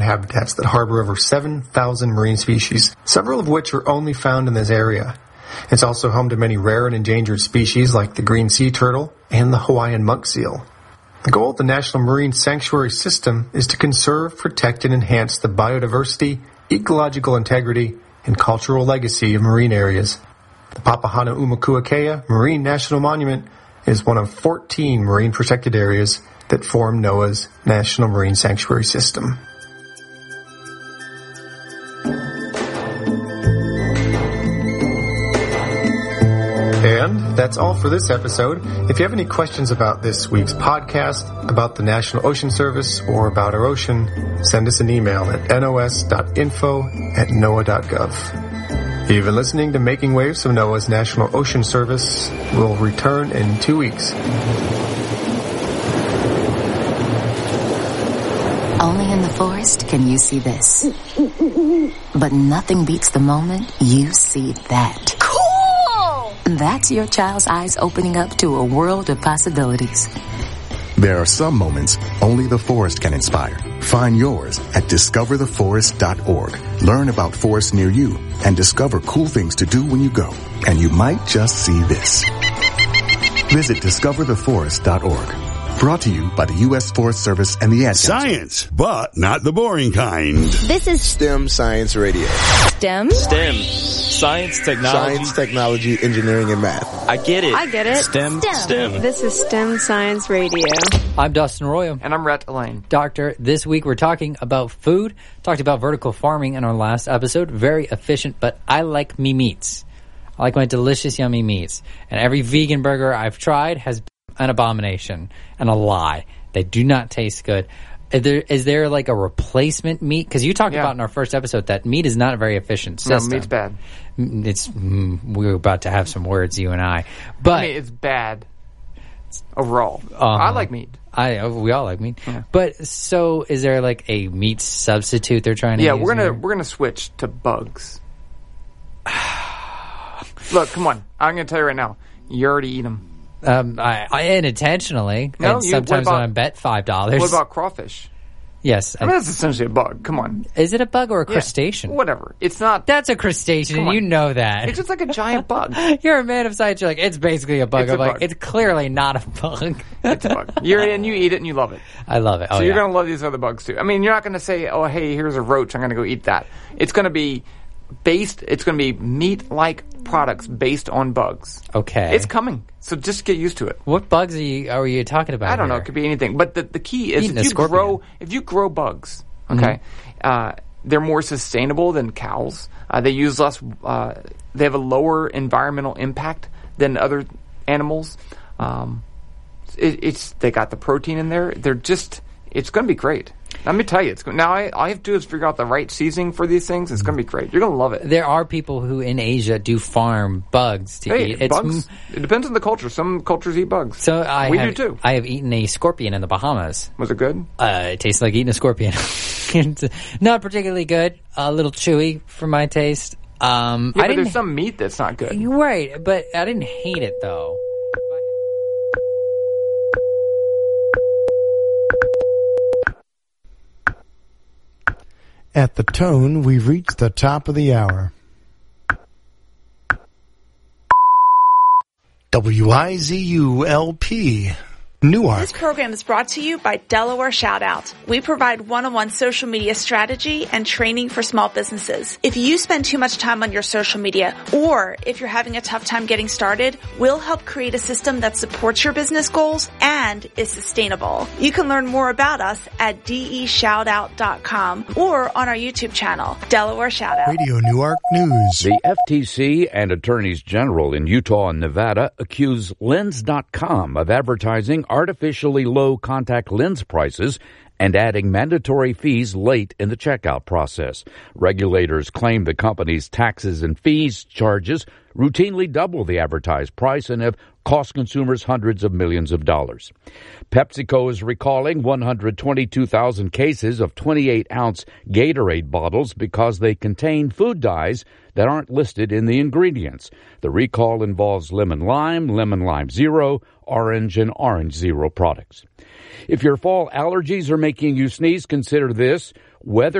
habitats that harbor over 7,000 marine species, several of which are only found in this area. It's also home to many rare and endangered species like the green sea turtle and the Hawaiian monk seal. The goal of the National Marine Sanctuary System is to conserve, protect, and enhance the biodiversity, ecological integrity, and cultural legacy of marine areas. The Papahanau'umukuakea Marine National Monument is one of 14 marine protected areas that form NOAA's National Marine Sanctuary System. And that's all for this episode. If you have any questions about this week's podcast, about the National Ocean Service, or about our ocean, send us an email at nos.info@noaa.gov. You've been listening to Making Waves from NOAA's National Ocean Service. We'll return in 2 weeks. Only in the forest can you see this. But nothing beats the moment you see that. That's your child's eyes opening up to a world of possibilities. There are some moments only the forest can inspire. Find yours at discovertheforest.org. Learn about forests near you and discover cool things to do when you go. And you might just see this. Visit discovertheforest.org. Brought to you by the U.S. Forest Service and the Ad Council. Science, but not the boring kind. This is STEM Science Radio. STEM? STEM. Science, technology, engineering, and math. I get it. STEM. This is STEM Science Radio. I'm Dustin Royal. And I'm Rhett Elaine. Doctor, this week we're talking about food. Talked about vertical farming in our last episode. Very efficient, but I like me meats. I like my delicious, yummy meats. And every vegan burger I've tried has been an abomination and a lie. They do not taste good. Is there like a replacement meat? Because you talked about in our first episode that meat is not a very efficient system. No, meat's bad. We're about to have some words, you and I. But it's bad overall. I like meat. We all like meat. Yeah. But so is there like a meat substitute they're trying to use? Yeah, we're gonna switch to bugs. Look, come on. I'm gonna tell you right now. You already eat them. I unintentionally. No, and sometimes when I bet $5. What about crawfish? Yes. I mean, that's essentially a bug. Come on. Is it a bug or a crustacean? Whatever. It's not. That's a crustacean, and you know that. It's just like a giant bug. You're a man of science. You're like, it's basically a bug. It's I'm a like, bug. it's clearly not a bug. It's a bug. And you eat it and you love it. I love it. So you're going to love these other bugs too. I mean, you're not going to say, oh, hey, here's a roach. I'm going to go eat that. It's going to be it's going to be meat-like products based on bugs. Okay. It's coming. So just get used to it. What bugs are you talking about? I don't know. here? It could be anything. But the key is if you grow bugs, okay, they're more sustainable than cows. They use less. They have a lower environmental impact than other animals. They got the protein in there. It's going to be great. Let me tell you, now all I have to do is figure out the right seasoning for these things. It's going to be great. You're going to love it. There are people who in Asia do farm bugs to eat. Bugs. It depends on the culture. Some cultures eat bugs. So we do too. I have eaten a scorpion in the Bahamas. Was it good? It tastes like eating a scorpion. Not particularly good. A little chewy for my taste. But there's some meat that's not good. Right, but I didn't hate it though. At the tone, we've reached the top of the hour. WIZU-LP, Newark. This program is brought to you by Delaware Shoutout. We provide one-on-one social media strategy and training for small businesses. If you spend too much time on your social media, or if you're having a tough time getting started, we'll help create a system that supports your business goals and is sustainable. You can learn more about us at deshoutout.com or on our YouTube channel, Delaware Shoutout. Radio Newark News. The FTC and attorneys general in Utah and Nevada accuse Lens.com of advertising artificially low contact lens prices and adding mandatory fees late in the checkout process. Regulators claim the company's taxes and fees charges routinely double the advertised price and have cost consumers hundreds of millions of dollars. PepsiCo is recalling 122,000 cases of 28-ounce Gatorade bottles because they contain food dyes that aren't listed in the ingredients. The recall involves lemon lime zero, orange, and orange zero products. If your fall allergies are making you sneeze, consider this. Weather